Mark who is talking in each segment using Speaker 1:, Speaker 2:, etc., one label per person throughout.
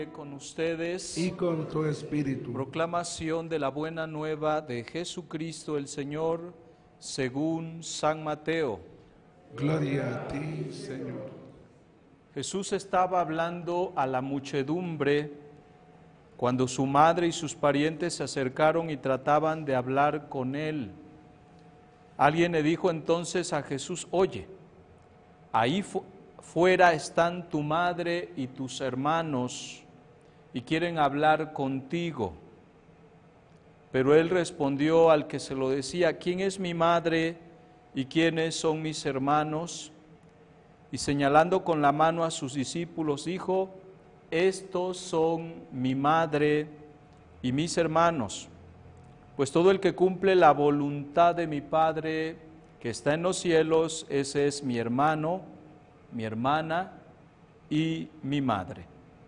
Speaker 1: Con ustedes,
Speaker 2: y con tu espíritu.
Speaker 1: proclamación de la buena nueva de Jesucristo el Señor, según San Mateo.
Speaker 2: Gloria a ti, Señor.
Speaker 1: Jesús estaba hablando a la muchedumbre cuando su madre y sus parientes se acercaron y trataban de hablar con él. Alguien le dijo entonces a Jesús: oye, ahí fuera están tu madre y tus hermanos y quieren hablar contigo. Pero él respondió al que se lo decía: ¿quién es mi madre y quiénes son mis hermanos? Y señalando con la mano a sus discípulos, dijo: estos son mi madre y mis hermanos, pues todo el que cumple la voluntad de mi Padre que está en los cielos, ese es mi hermano, mi hermana y mi madre.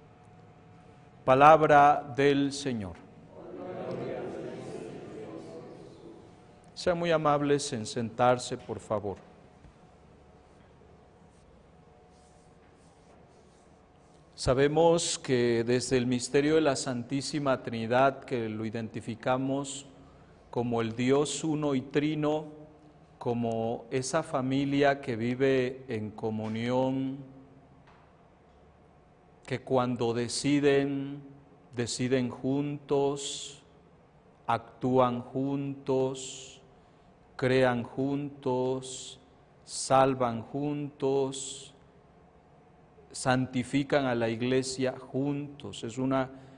Speaker 1: Palabra del Señor. Sean muy amables en sentarse, por favor. Sabemos que desde el misterio de la Santísima Trinidad, que lo identificamos como el Dios uno y trino, como esa familia que vive en comunión, que cuando deciden juntos, actúan juntos, crean juntos, salvan juntos, santifican a la iglesia juntos. Es una